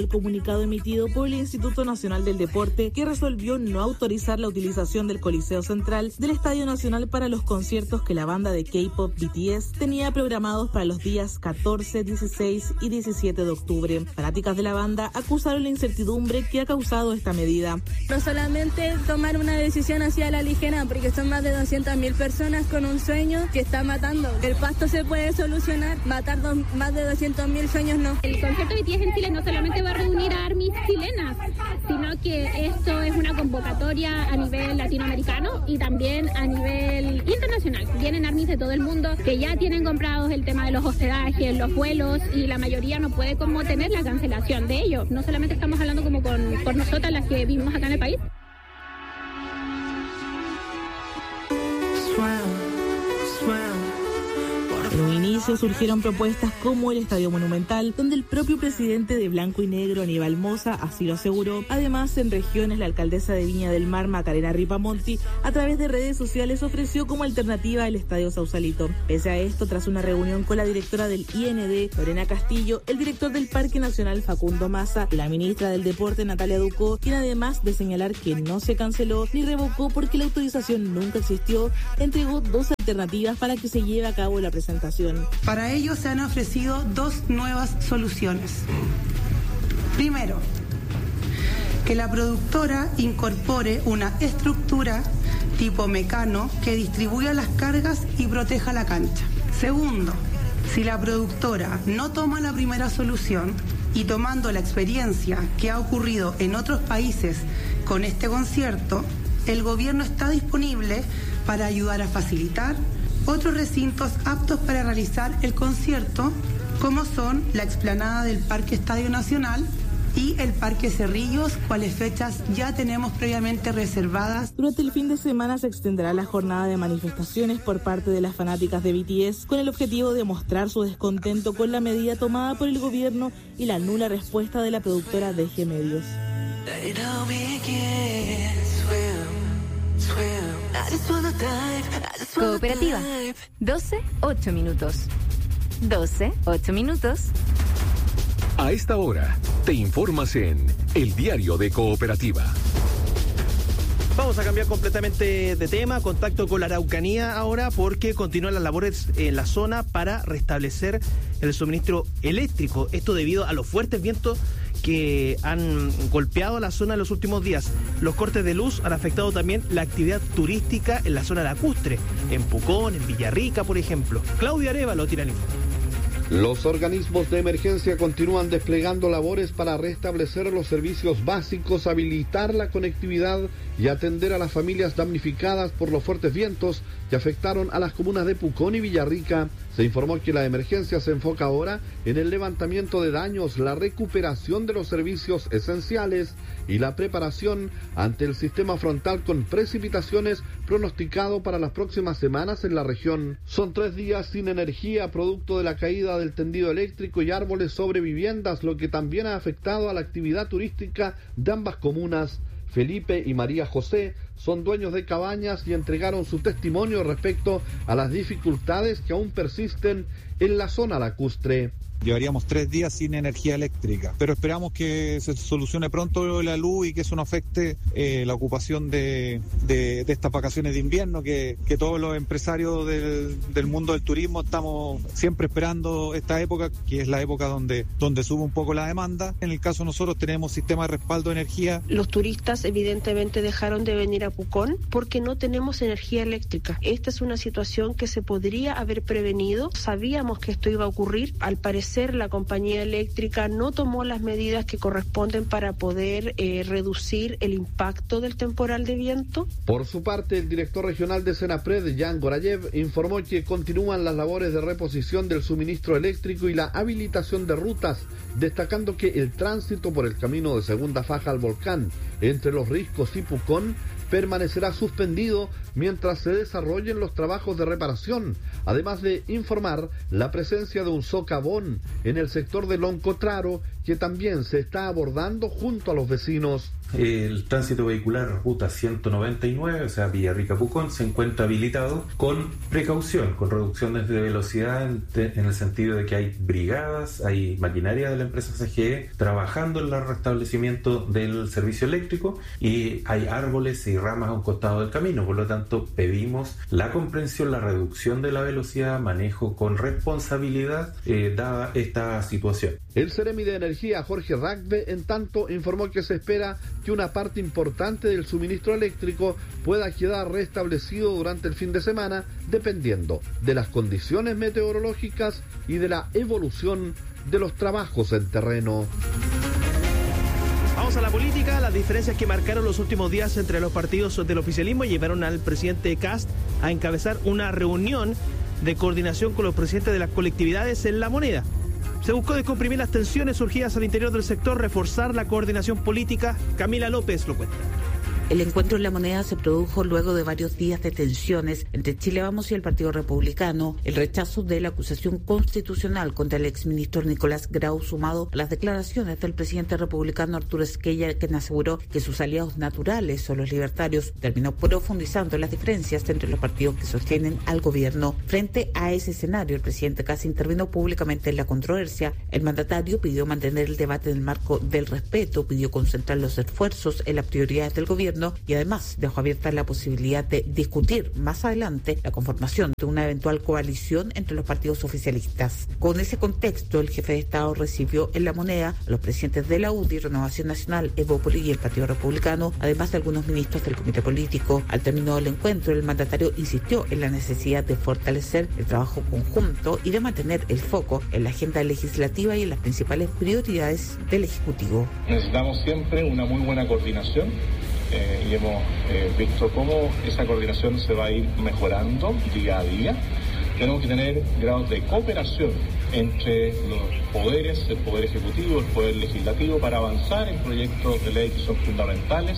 El comunicado emitido por el Instituto Nacional del Deporte, que resolvió no autorizar la utilización del Coliseo Central del Estadio Nacional para los conciertos que la banda de K-pop BTS tenía programados para los días 14, 16 y 17 de octubre. Fanáticas de la banda acusaron la incertidumbre que ha causado esta medida. No solamente tomar una decisión así a la ligera, porque son más de 200.000 personas con un sueño que está matando. El Pasto se puede solucionar, matar más de 200.000 sueños no. El concierto de BTS en Chile no solamente va a reunir a ARMYs chilenas, sino que esto es una convocatoria a nivel latinoamericano y también a nivel internacional. Vienen ARMYs de todo el mundo que ya tienen comprados el tema de los hospedajes, los vuelos, y la mayoría no puede como tener la cancelación de ellos. No solamente estamos hablando como con nosotras las que vivimos acá en el país. En un inicio surgieron propuestas como el Estadio Monumental, donde el propio presidente de Blanco y Negro, Aníbal Mosa, así lo aseguró. Además, en regiones, la alcaldesa de Viña del Mar, Macarena Ripamonti, a través de redes sociales ofreció como alternativa el Estadio Sausalito. Pese a esto, tras una reunión con la directora del IND, Lorena Castillo, el director del Parque Nacional, Facundo Massa, y la ministra del Deporte, Natalia Ducó, quien además de señalar que no se canceló ni revocó porque la autorización nunca existió, entregó dos alternativas para que se lleve a cabo la presentación. Para ello se han ofrecido dos nuevas soluciones. Primero, que la productora incorpore una estructura tipo mecano que distribuya las cargas y proteja la cancha. Segundo, si la productora no toma la primera solución y tomando la experiencia que ha ocurrido en otros países con este concierto, el gobierno está disponible para ayudar a facilitar otros recintos aptos para realizar el concierto, como son la explanada del Parque Estadio Nacional y el Parque Cerrillos, cuales fechas ya tenemos previamente reservadas. Durante el fin de semana se extenderá la jornada de manifestaciones por parte de las fanáticas de BTS con el objetivo de mostrar su descontento con la medida tomada por el gobierno y la nula respuesta de la productora DG Medios. Cooperativa. 12, 8 minutos. 12, 8 minutos. A esta hora, te informas en El Diario de Cooperativa. Vamos a cambiar completamente de tema, contacto con la Araucanía ahora, porque continúan las labores en la zona para restablecer el suministro eléctrico. Esto debido a los fuertes vientos que han golpeado la zona en los últimos días. Los cortes de luz han afectado también la actividad turística en la zona lacustre, en Pucón, en Villarrica, por ejemplo. Claudia Arévalo tiene el informe. Los organismos de emergencia continúan desplegando labores para restablecer los servicios básicos, habilitar la conectividad y atender a las familias damnificadas por los fuertes vientos que afectaron a las comunas de Pucón y Villarrica. Se informó que la emergencia se enfoca ahora en el levantamiento de daños, la recuperación de los servicios esenciales y la preparación ante el sistema frontal con precipitaciones pronosticado para las próximas semanas en la región. Son 3 días sin energía producto de la caída del tendido eléctrico y árboles sobre viviendas, lo que también ha afectado a la actividad turística de ambas comunas. Felipe y María José son dueños de cabañas y entregaron su testimonio respecto a las dificultades que aún persisten en la zona lacustre. Llevaríamos 3 días sin energía eléctrica, pero esperamos que se solucione pronto la luz y que eso no afecte la ocupación de estas vacaciones de invierno, que todos los empresarios del mundo del turismo estamos siempre esperando esta época, que es la época donde sube un poco la demanda. En el caso de nosotros tenemos sistema de respaldo de energía. Los turistas evidentemente dejaron de venir a Pucón porque no tenemos energía eléctrica. Esta es una situación que se podría haber prevenido. Sabíamos que esto iba a ocurrir. Al parecer la compañía eléctrica no tomó las medidas que corresponden para poder reducir el impacto del temporal de viento. Por su parte, el director regional de Senapred, Jan Gorayev, informó que continúan las labores de reposición del suministro eléctrico y la habilitación de rutas, destacando que el tránsito por el camino de segunda faja al volcán entre Los Riscos y Pucón permanecerá suspendido mientras se desarrollen los trabajos de reparación, además de informar la presencia de un socavón en el sector de Loncotraro que también se está abordando junto a los vecinos. El tránsito vehicular ruta 199, o sea, Villarrica-Pucón, se encuentra habilitado con precaución, con reducciones de velocidad en el sentido de que hay brigadas, hay maquinaria de la empresa CGE trabajando en el restablecimiento del servicio eléctrico y hay árboles y ramas a un costado del camino. Por lo tanto, pedimos la comprensión, la reducción de la velocidad, manejo con responsabilidad dada esta situación. El Seremi de Energía, Jorge Ragbe, en tanto, informó que se espera que una parte importante del suministro eléctrico pueda quedar restablecido durante el fin de semana, dependiendo de las condiciones meteorológicas y de la evolución de los trabajos en terreno. Vamos a la política. Las diferencias que marcaron los últimos días entre los partidos del oficialismo llevaron al presidente Kast a encabezar una reunión de coordinación con los presidentes de las colectividades en La Moneda. Se buscó descomprimir las tensiones surgidas al interior del sector, reforzar la coordinación política. Camila López lo cuenta. El encuentro en La Moneda se produjo luego de varios días de tensiones entre Chile Vamos y el Partido Republicano, el rechazo de la acusación constitucional contra el exministro Nicolás Grau, sumado a las declaraciones del presidente republicano Arturo Esquella, quien aseguró que sus aliados naturales son los libertarios, terminó profundizando las diferencias entre los partidos que sostienen al gobierno. Frente a ese escenario, el presidente casi intervino públicamente en la controversia. El mandatario pidió mantener el debate en el marco del respeto, pidió concentrar los esfuerzos en las prioridades del gobierno y además dejó abierta la posibilidad de discutir más adelante la conformación de una eventual coalición entre los partidos oficialistas. Con ese contexto, el jefe de Estado recibió en La Moneda a los presidentes de la UDI, Renovación Nacional, Evópoli y el Partido Republicano, además de algunos ministros del comité político. Al término del encuentro, el mandatario insistió en la necesidad de fortalecer el trabajo conjunto y de mantener el foco en la agenda legislativa y en las principales prioridades del Ejecutivo. Necesitamos siempre una muy buena coordinación. Y hemos visto cómo esa coordinación se va a ir mejorando día a día. Tenemos que tener grados de cooperación entre los poderes, el Poder Ejecutivo, el Poder Legislativo, para avanzar en proyectos de ley que son fundamentales,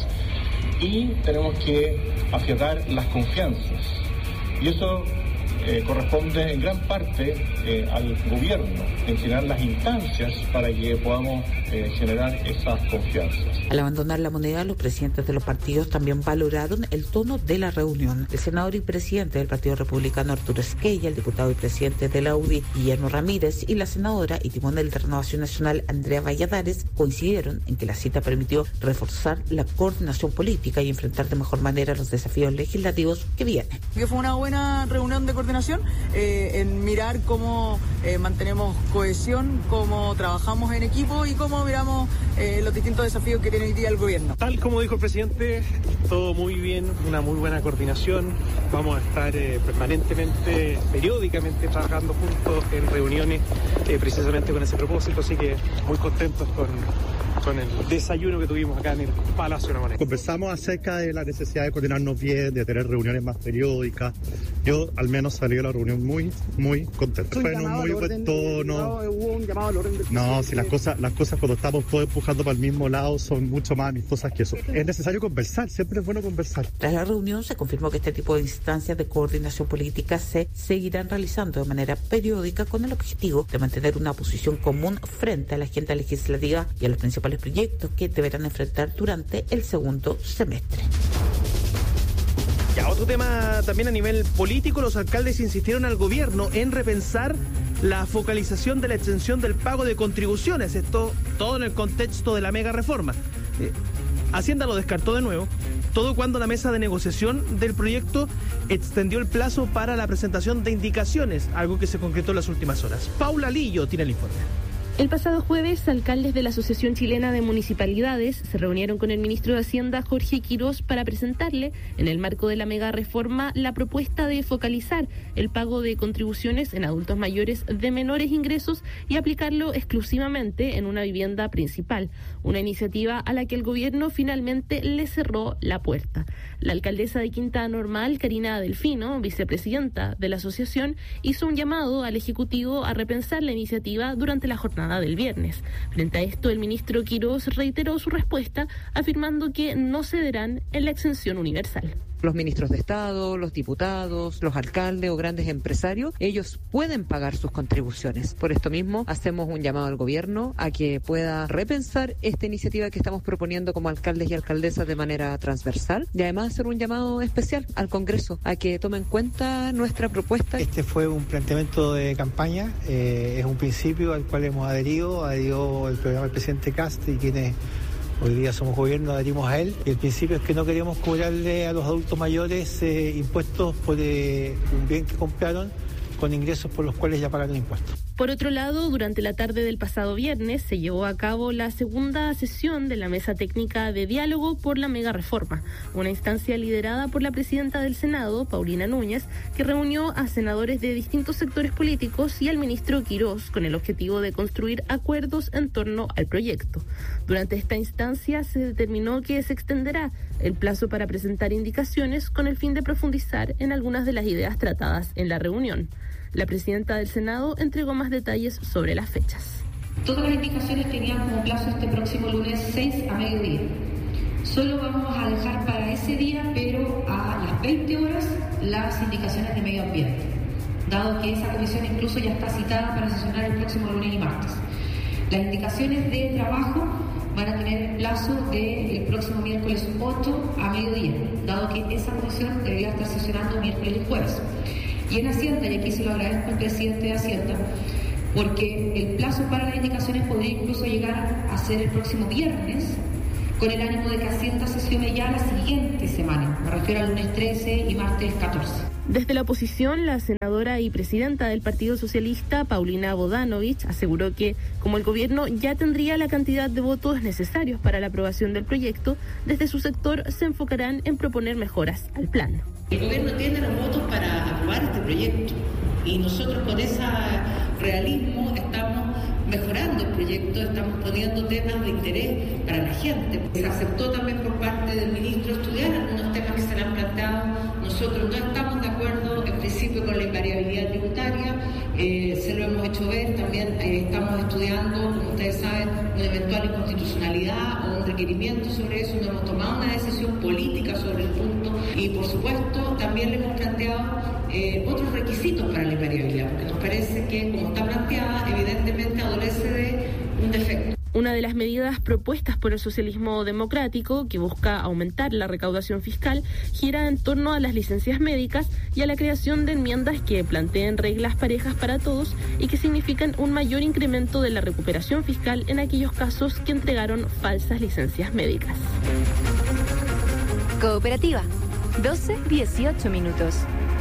y tenemos que afianzar las confianzas. Y eso corresponde en gran parte al gobierno, en generar las instancias para que podamos generar esas confianzas. Al abandonar La Moneda, los presidentes de los partidos también valoraron el tono de la reunión. El senador y presidente del Partido Republicano Arturo Esquella, el diputado y presidente de la UDI Guillermo Ramírez y la senadora y timonel de Renovación Nacional Andrea Valladares coincidieron en que la cita permitió reforzar la coordinación política y enfrentar de mejor manera los desafíos legislativos que vienen. Fue una buena reunión de coordinación en mirar cómo mantenemos cohesión, cómo trabajamos en equipo y cómo miramos los distintos desafíos que tiene hoy día el gobierno. Tal como dijo el presidente, todo muy bien, una muy buena coordinación. Vamos a estar permanentemente, periódicamente trabajando juntos en reuniones precisamente con ese propósito, así que muy contentos con el desayuno que tuvimos acá en el Palacio de La Moneda. Conversamos acerca de la necesidad de coordinarnos bien, de tener reuniones más periódicas. Yo al menos salí de la reunión muy contento. Fue en un muy buen tono. No, si las cosas cuando estamos todos empujando para el mismo lado son mucho más amistosas que eso. Es necesario conversar, siempre es bueno conversar. Tras la reunión se confirmó que este tipo de instancias de coordinación política se seguirán realizando de manera periódica con el objetivo de mantener una posición común frente a la agenda legislativa y a los principales proyectos que deberán enfrentar durante el segundo semestre. Ya, otro tema también a nivel político, los alcaldes insistieron al gobierno en repensar la focalización de la extensión del pago de contribuciones, esto todo en el contexto de la mega reforma. Hacienda lo descartó de nuevo, todo cuando la mesa de negociación del proyecto extendió el plazo para la presentación de indicaciones, algo que se concretó en las últimas horas. Paula Lillo tiene el informe. El pasado jueves, alcaldes de la Asociación Chilena de Municipalidades se reunieron con el ministro de Hacienda, Jorge Quirós, para presentarle, en el marco de la mega reforma, la propuesta de focalizar el pago de contribuciones en adultos mayores de menores ingresos y aplicarlo exclusivamente en una vivienda principal, una iniciativa a la que el gobierno finalmente le cerró la puerta. La alcaldesa de Quinta Normal, Karina Delfino, vicepresidenta de la asociación, hizo un llamado al Ejecutivo a repensar la iniciativa durante la jornada del viernes. Frente a esto, el ministro Quirós reiteró su respuesta, afirmando que no cederán en la exención universal. Los ministros de Estado, los diputados, los alcaldes o grandes empresarios, ellos pueden pagar sus contribuciones. Por esto mismo, hacemos un llamado al gobierno a que pueda repensar esta iniciativa que estamos proponiendo como alcaldes y alcaldesas de manera transversal y además hacer un llamado especial al Congreso a que tome en cuenta nuestra propuesta. Este fue un planteamiento de campaña, es un principio al cual hemos adherido el programa del presidente Kast y quienes hoy día somos gobierno adherimos a él. Y el principio es que no queremos cobrarle a los adultos mayores impuestos por un bien que compraron con ingresos por los cuales ya pagaron impuestos. Por otro lado, durante la tarde del pasado viernes se llevó a cabo la segunda sesión de la Mesa Técnica de Diálogo por la Mega Reforma, una instancia liderada por la presidenta del Senado, Paulina Núñez, que reunió a senadores de distintos sectores políticos y al ministro Quirós con el objetivo de construir acuerdos en torno al proyecto. Durante esta instancia se determinó que se extenderá el plazo para presentar indicaciones con el fin de profundizar en algunas de las ideas tratadas en la reunión. La presidenta del Senado entregó más detalles sobre las fechas. Todas las indicaciones tenían como plazo este próximo lunes 6 a mediodía. Solo vamos a dejar para ese día, pero a las 20 horas, las indicaciones de medio ambiente, dado que esa comisión incluso ya está citada para sesionar el próximo lunes y martes. Las indicaciones de trabajo van a tener el plazo del próximo miércoles 8 a mediodía, dado que esa comisión debería estar sesionando miércoles y jueves. Y en Hacienda, y aquí se lo agradezco al presidente de Hacienda, porque el plazo para las indicaciones podría incluso llegar a ser el próximo viernes, con el ánimo de que Hacienda sesione ya la siguiente semana, me refiero al lunes 13 y martes 14. Desde la oposición, la senadora y presidenta del Partido Socialista, Paulina Bodanovich, aseguró que, como el gobierno ya tendría la cantidad de votos necesarios para la aprobación del proyecto, desde su sector se enfocarán en proponer mejoras al plan. El gobierno tiene los votos para aprobar este proyecto y nosotros con ese realismo estamos mejorando el proyecto, estamos poniendo temas de interés para la gente. Se aceptó también por parte del ministro estudiar algunos temas que se le han planteado. Nosotros no estamos de acuerdo en principio con la invariabilidad tributaria, se lo hemos hecho ver, también estamos estudiando, como ustedes saben, una eventual inconstitucionalidad o un requerimiento sobre eso, no hemos tomado una decisión política sobre el punto y por supuesto también le hemos planteado otros requisitos para la invariabilidad, porque nos parece que como está planteada evidentemente adolece de un defecto. Una de las medidas propuestas por el socialismo democrático, que busca aumentar la recaudación fiscal, gira en torno a las licencias médicas y a la creación de enmiendas que planteen reglas parejas para todos y que significan un mayor incremento de la recuperación fiscal en aquellos casos que entregaron falsas licencias médicas. Cooperativa, 12-18 minutos.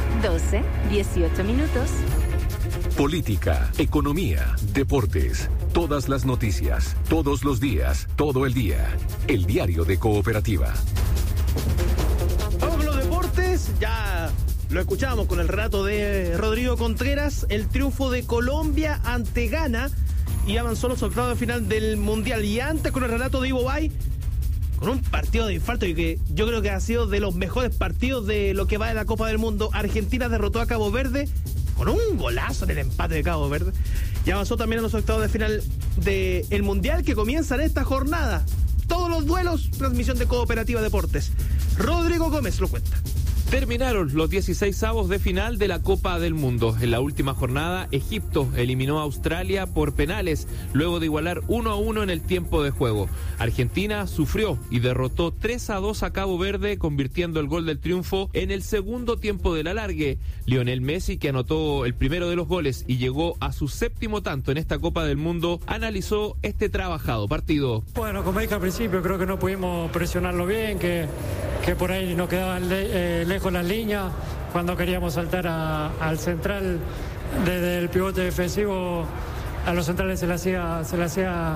12-18 minutos. Política, economía, deportes, todas las noticias, todos los días, todo el día. El diario de Cooperativa. Vamos con los deportes, ya lo escuchamos con el relato de Rodrigo Contreras, el triunfo de Colombia ante Ghana y avanzó los octavos de final del Mundial. Y antes con el relato de Ivo Bay, con un partido de infarto y que yo creo que ha sido de los mejores partidos de lo que va de la Copa del Mundo. Argentina derrotó a Cabo Verde con un golazo en el empate de Cabo Verde y avanzó también a los octavos de final del Mundial que comienza en esta jornada. Todos los duelos, transmisión de Cooperativa Deportes. Rodrigo Gómez lo cuenta. Terminaron los 16avos de final de la Copa del Mundo. En la última jornada, Egipto eliminó a Australia por penales, luego de igualar 1-1 en el tiempo de juego. Argentina sufrió y derrotó 3-2 a Cabo Verde, convirtiendo el gol del triunfo en el segundo tiempo del alargue. Lionel Messi, que anotó el primero de los goles y llegó a su séptimo tanto en esta Copa del Mundo, analizó este trabajado partido. Bueno, como dije al principio, creo que no pudimos presionarlo bien, que por ahí nos quedaban lejos las líneas. Cuando queríamos saltar al central, desde el pivote defensivo, a los centrales se le hacía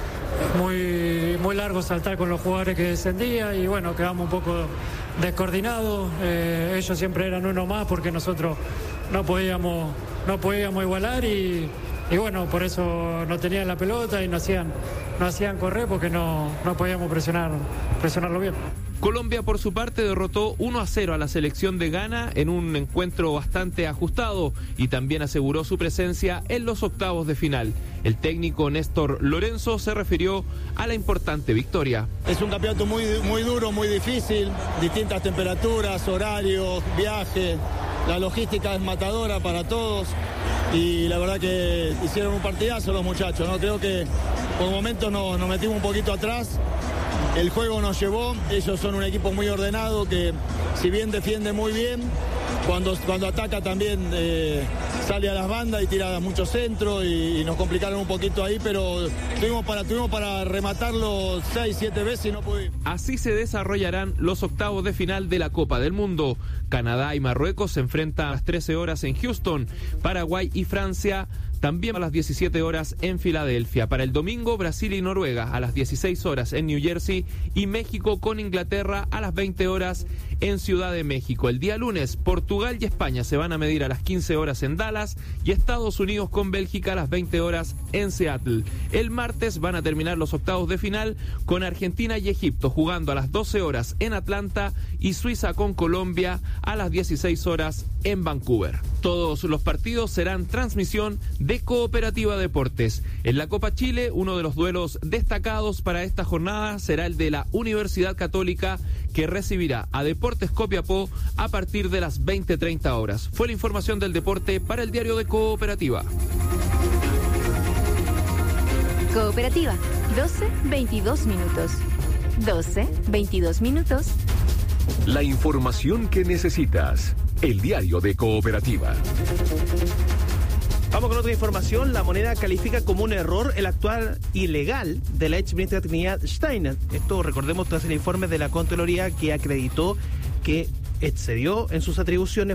muy largo saltar con los jugadores que descendían y bueno, quedamos un poco descoordinados. Ellos siempre eran uno más porque nosotros no podíamos igualar y bueno, por eso no tenían la pelota y no hacían correr porque no podíamos presionarlo bien. Colombia, por su parte, derrotó 1-0 a la selección de Ghana en un encuentro bastante ajustado y también aseguró su presencia en los octavos de final. El técnico Néstor Lorenzo se refirió a la importante victoria. Es un campeonato muy duro, muy difícil, distintas temperaturas, horarios, viaje, la logística es matadora para todos y la verdad que hicieron un partidazo los muchachos, ¿no? Creo que por momentos nos metimos un poquito atrás, el juego nos llevó, ellos son un equipo muy ordenado que si bien defiende muy bien, cuando ataca también sale a las bandas y tira mucho centro y nos complicaron un poquito ahí, pero tuvimos para rematarlo 6-7 veces y no pudimos. Así se desarrollarán los octavos de final de la Copa del Mundo. Canadá y Marruecos se enfrentan a las 13 horas en Houston, Paraguay y Francia también a las 17 horas en Filadelfia. Para el domingo, Brasil y Noruega a las 16 horas en New Jersey y México con Inglaterra a las 20 horas en Ciudad de México. El día lunes, Portugal y España se van a medir a las 15 horas en Dallas y Estados Unidos con Bélgica a las 20 horas en Seattle. El martes van a terminar los octavos de final con Argentina y Egipto jugando a las 12 horas en Atlanta y Suiza con Colombia a las 16 horas en Vancouver. Todos los partidos serán transmisión de Cooperativa Deportes. En la Copa Chile, uno de los duelos destacados para esta jornada será el de la Universidad Católica, que recibirá a Deportes Copiapó a partir de las 20:30 horas. Fue la información del deporte para el diario de Cooperativa. Cooperativa, 12:22 minutos. 12:22 minutos. La información que necesitas. El diario de Cooperativa. Vamos con otra información. La moneda califica como un error el actuar ilegal de la ex ministra Trinidad Steiner. Esto, recordemos, tras el informe de la Contraloría que acreditó que excedió en sus atribuciones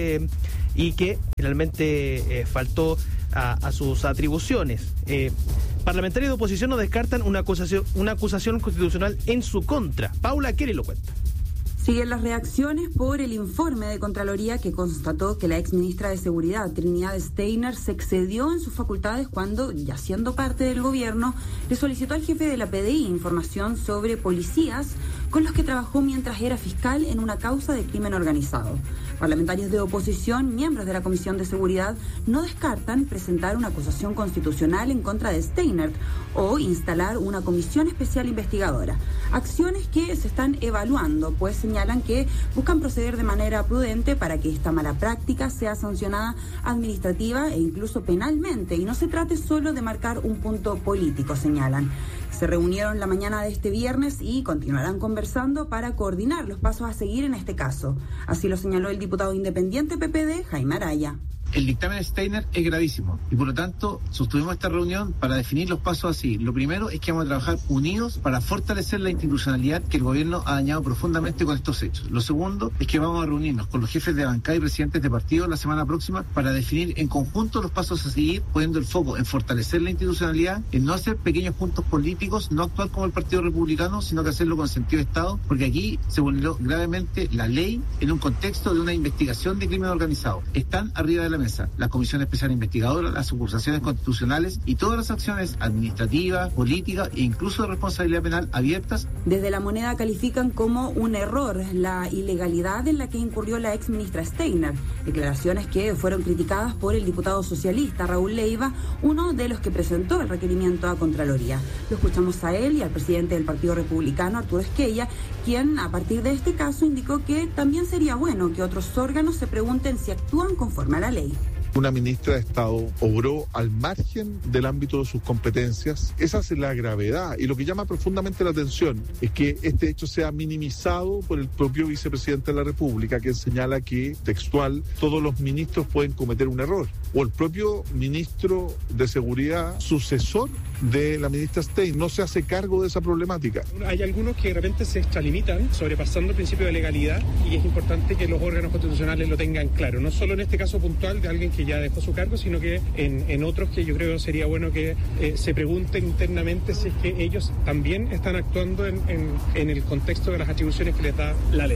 y que finalmente faltó a sus atribuciones. Parlamentarios de oposición no descartan una acusación constitucional en su contra. Paula Kelly lo cuenta. Siguen las reacciones por el informe de Contraloría que constató que la exministra de Seguridad, Trinidad Steiner, se excedió en sus facultades cuando, ya siendo parte del gobierno, le solicitó al jefe de la PDI información sobre policías con los que trabajó mientras era fiscal en una causa de crimen organizado. Parlamentarios de oposición, miembros de la Comisión de Seguridad, no descartan presentar una acusación constitucional en contra de Steiner o instalar una comisión especial investigadora. Acciones que se están evaluando, pues señalan que buscan proceder de manera prudente para que esta mala práctica sea sancionada administrativa e incluso penalmente, y no se trate solo de marcar un punto político, señalan. Se reunieron la mañana de este viernes y continuarán conversando para coordinar los pasos a seguir en este caso. Así lo señaló el diputado independiente PPD, Jaime Araya. El dictamen de Steiner es gravísimo y por lo tanto sostuvimos esta reunión para definir los pasos así. Lo primero es que vamos a trabajar unidos para fortalecer la institucionalidad que el gobierno ha dañado profundamente con estos hechos. Lo segundo es que vamos a reunirnos con los jefes de bancada y presidentes de partidos la semana próxima para definir en conjunto los pasos a seguir, poniendo el foco en fortalecer la institucionalidad, en no hacer pequeños puntos políticos, no actuar como el Partido Republicano, sino que hacerlo con sentido de Estado, porque aquí se vulneró gravemente la ley en un contexto de una investigación de crimen organizado. Están arriba de la mesa la Comisión Especial Investigadora, las acusaciones constitucionales y todas las acciones administrativas, políticas e incluso de responsabilidad penal abiertas. Desde La Moneda califican como un error la ilegalidad en la que incurrió la ex ministra Steiner, declaraciones que fueron criticadas por el diputado socialista Raúl Leiva, uno de los que presentó el requerimiento a Contraloría. Lo escuchamos a él y al presidente del Partido Republicano, Arturo Esquella, quien a partir de este caso indicó que también sería bueno que otros órganos se pregunten si actúan conforme a la ley. Una ministra de Estado obró al margen del ámbito de sus competencias. Esa es la gravedad. Y lo que llama profundamente la atención es que este hecho sea minimizado por el propio vicepresidente de la República, que señala que, textual, todos los ministros pueden cometer un error. O el propio ministro de Seguridad, sucesor de la ministra Stein, no se hace cargo de esa problemática. Hay algunos que de repente se extralimitan sobrepasando el principio de legalidad, y es importante que los órganos constitucionales lo tengan claro, no solo en este caso puntual de alguien que ya dejó su cargo, sino que en otros que yo creo sería bueno que se pregunten internamente si es que ellos también están actuando en el contexto de las atribuciones que les da la ley.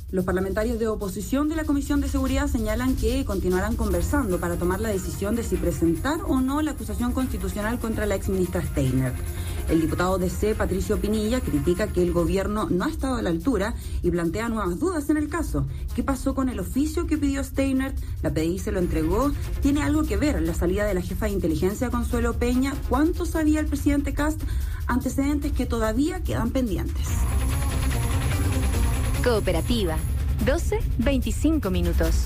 Los parlamentarios de oposición de la Comisión de Seguridad señalan que continuarán conversando para tomar la decisión de si presentar o no la acusación constitucional contra la exministra Steiner. El diputado DC, Patricio Pinilla, critica que el gobierno no ha estado a la altura y plantea nuevas dudas en el caso. ¿Qué pasó con el oficio que pidió Steiner? ¿La PDI se lo entregó? ¿Tiene algo que ver la salida de la jefa de inteligencia Consuelo Peña? ¿Cuánto sabía el presidente Kast? Antecedentes que todavía quedan pendientes. Cooperativa, 12:25 minutos.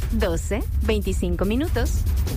12:25 minutos.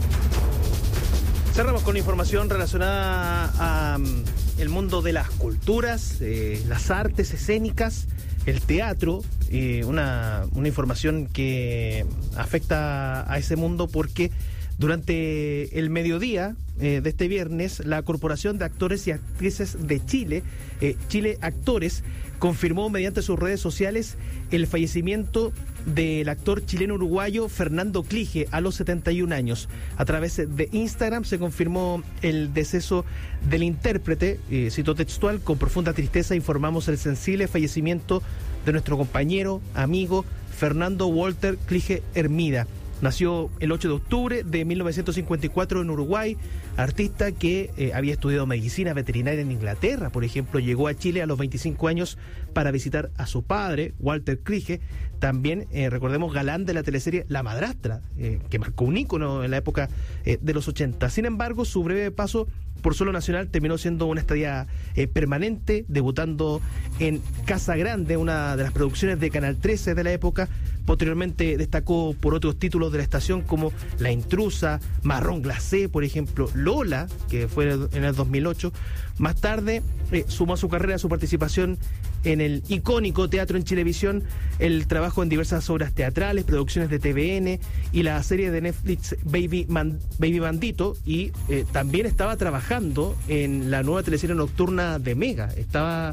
Cerramos con información relacionada a el mundo de las culturas, las artes escénicas, el teatro, una información que afecta a ese mundo porque durante el mediodía de este viernes, la Corporación de Actores y Actrices de Chile, Chile Actores, confirmó mediante sus redes sociales el fallecimiento del actor chileno-uruguayo Fernando Clige a los 71 años. A través de Instagram se confirmó el deceso del intérprete, cito textual: con profunda tristeza informamos el sensible fallecimiento de nuestro compañero, amigo Fernando Walter Clige Hermida. Nació el 8 de octubre de 1954 en Uruguay, artista que había estudiado medicina veterinaria en Inglaterra, por ejemplo. Llegó a Chile a los 25 años para visitar a su padre, Walter Clige, también, recordemos, galán de la teleserie La Madrastra, que marcó un ícono en la época de los 80. Sin embargo, su breve paso por suelo nacional terminó siendo una estadía permanente, debutando en Casa Grande, una de las producciones de Canal 13 de la época. Posteriormente destacó por otros títulos de la estación como La Intrusa, Marrón Glacé, por ejemplo, Lola, que fue en el 2008. Más tarde sumó a su carrera su participación en el icónico Teatro en Chilevisión, el trabajo en diversas obras teatrales, producciones de TVN y la serie de Netflix Baby Bandito, y también estaba trabajando en la nueva teleserie nocturna de Mega. Estaba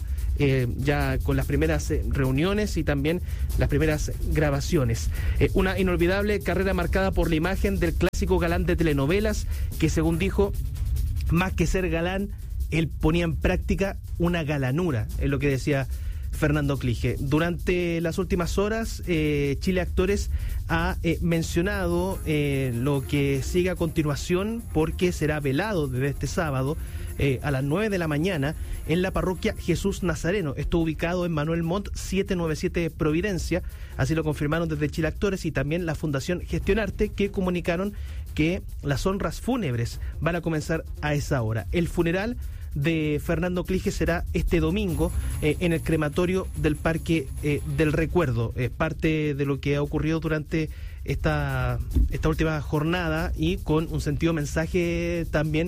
ya con las primeras reuniones y también las primeras grabaciones. Una inolvidable carrera marcada por la imagen del clásico galán de telenovelas que, según dijo, más que ser galán, él ponía en práctica una galanura, es lo que decía Fernando Clige. Durante las últimas horas, Chile Actores ha mencionado lo que sigue a continuación, porque será velado desde este sábado a las 9 de la mañana en la parroquia Jesús Nazareno. Esto ubicado en Manuel Montt 797 Providencia. Así lo confirmaron desde Chile Actores y también la Fundación Gestionarte, que comunicaron que las honras fúnebres van a comenzar a esa hora. El funeral de Fernando Clige será este domingo en el crematorio del Parque del Recuerdo. Es parte de lo que ha ocurrido durante esta última jornada, y con un sentido mensaje también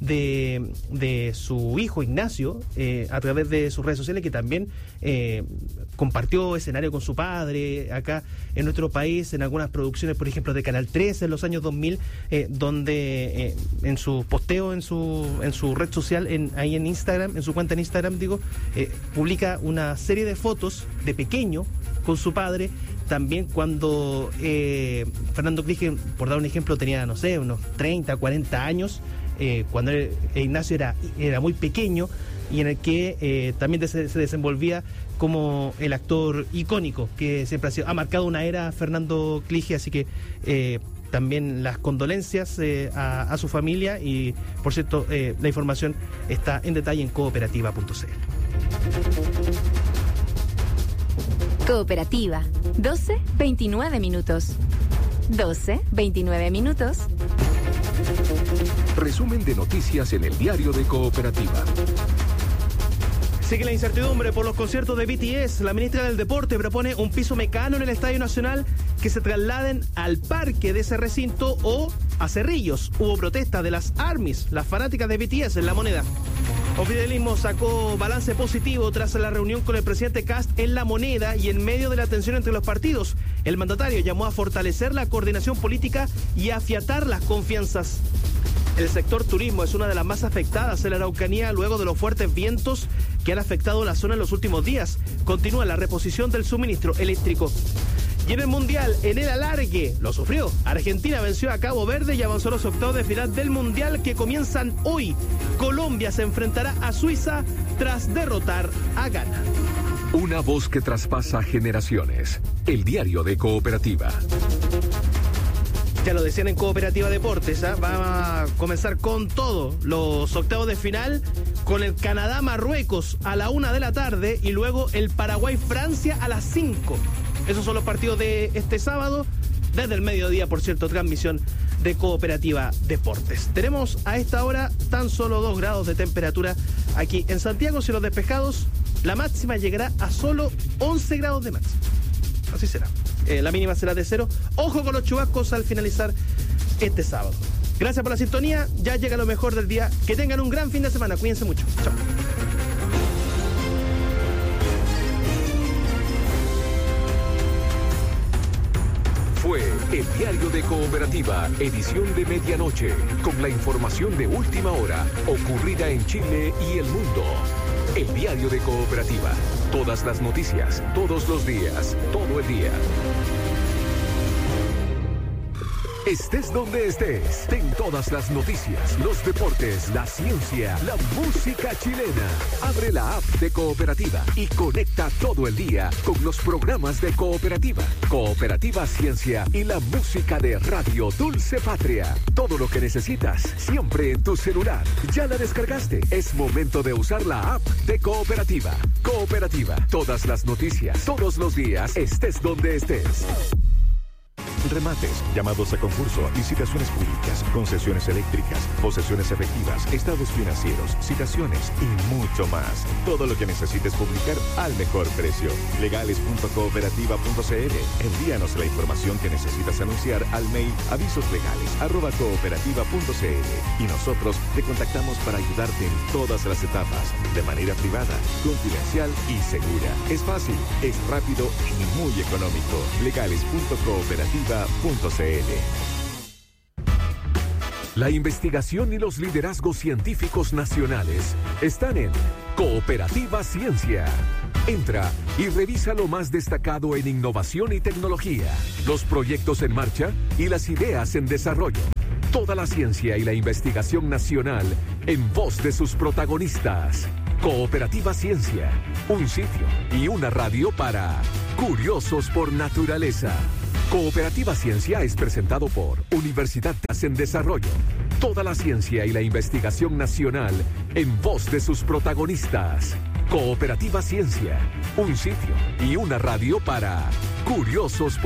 de su hijo Ignacio a través de sus redes sociales, que también compartió escenario con su padre acá en nuestro país en algunas producciones, por ejemplo de Canal 13 en los años 2000, donde en su posteo en su red social, ahí en Instagram, en su cuenta en Instagram publica una serie de fotos de pequeño con su padre. También cuando Fernando Clige, por dar un ejemplo, tenía, no sé, unos 30, 40 años, cuando Ignacio era muy pequeño, y en el que también se desenvolvía como el actor icónico que siempre ha marcado una era, Fernando Clige. Así que también las condolencias a su familia, y por cierto, la información está en detalle en cooperativa.cl. Cooperativa, 12:29 minutos. 12:29 minutos. Resumen de noticias en el diario de Cooperativa. Sigue la incertidumbre por los conciertos de BTS. La ministra del Deporte propone un piso mecano en el Estadio Nacional, que se trasladen al parque de ese recinto o a Cerrillos. Hubo protesta de las ARMYs, las fanáticas de BTS, en La Moneda. Oficialismo sacó balance positivo tras la reunión con el presidente Kast en La Moneda, y en medio de la tensión entre los partidos, el mandatario llamó a fortalecer la coordinación política y a afiatar las confianzas. El sector turismo es una de las más afectadas en la Araucanía luego de los fuertes vientos que han afectado la zona en los últimos días. Continúa la reposición del suministro eléctrico. Y en el Mundial, en el alargue, lo sufrió. Argentina venció a Cabo Verde y avanzó a los octavos de final del Mundial, que comienzan hoy. Colombia se enfrentará a Suiza tras derrotar a Ghana. Una voz que traspasa generaciones. El diario de Cooperativa. Ya lo decían en Cooperativa Deportes, va a comenzar con todo. Los octavos de final con el Canadá-Marruecos a la 1 de la tarde y luego el Paraguay-Francia a las 5. Esos son los partidos de este sábado. Desde el mediodía, por cierto, transmisión de Cooperativa Deportes. Tenemos a esta hora tan solo 2 grados de temperatura aquí en Santiago, cielos despejados. La máxima llegará a solo 11 grados de máxima. Así será. La mínima será de 0. Ojo con los chubascos al finalizar este sábado. Gracias por la sintonía. Ya llega lo mejor del día. Que tengan un gran fin de semana. Cuídense mucho. Chao. Fue el diario de Cooperativa, edición de medianoche, con la información de última hora ocurrida en Chile y el mundo. El diario de Cooperativa. Todas las noticias, todos los días, todo el día. Estés donde estés, ten todas las noticias, los deportes, la ciencia, la música chilena. Abre la app de Cooperativa y conecta todo el día con los programas de Cooperativa, Cooperativa Ciencia y la música de Radio Dulce Patria. Todo lo que necesitas, siempre en tu celular. ¿Ya la descargaste? Es momento de usar la app de Cooperativa. Cooperativa, todas las noticias, todos los días, estés donde estés. Remates, llamados a concurso, licitaciones públicas, concesiones eléctricas, posesiones efectivas, estados financieros, citaciones y mucho más. Todo lo que necesites publicar al mejor precio. Legales.cooperativa.cl. Envíanos la información que necesitas anunciar al mail avisoslegales@cooperativa.cl y nosotros te contactamos para ayudarte en todas las etapas, de manera privada, confidencial y segura. Es fácil, es rápido y muy económico. Legales.cooperativa.cl. La investigación y los liderazgos científicos nacionales están en Cooperativa Ciencia. Entra y revisa lo más destacado en innovación y tecnología, los proyectos en marcha y las ideas en desarrollo. Toda la ciencia y la investigación nacional en voz de sus protagonistas. Cooperativa Ciencia, un sitio y una radio para curiosos por naturaleza. Cooperativa Ciencia es presentado por Universidad en Desarrollo. Toda la ciencia y la investigación nacional en voz de sus protagonistas. Cooperativa Ciencia, un sitio y una radio para curiosos por